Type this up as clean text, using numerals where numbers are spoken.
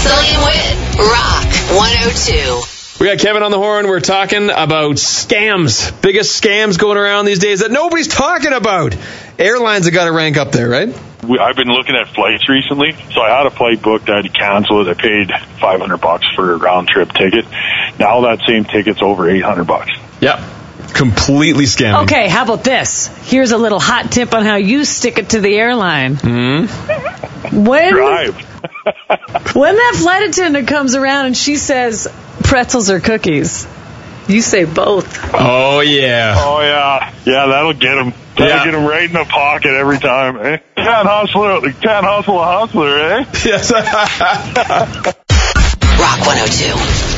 Sully and Whit, Rock 102. We got Kevin on the horn. We're talking about scams. Biggest scams going around these days that nobody's talking about. Airlines have got to rank up there, right? I've been looking at flights recently, so I had a flight booked. I had to cancel it. I paid $500 for a round-trip ticket. Now that same ticket's over $800. Yep. Completely scamming. Okay, how about this? Here's a little hot tip on how you stick it to the airline. Mm-hmm. Drive. When that flight attendant comes around and she says pretzels or cookies, you say both. Oh, yeah. Oh, yeah. Yeah, that'll get him. That'll get him right in the pocket every time. Eh? Can't hustle a hustler, eh? Yes. Rock 102.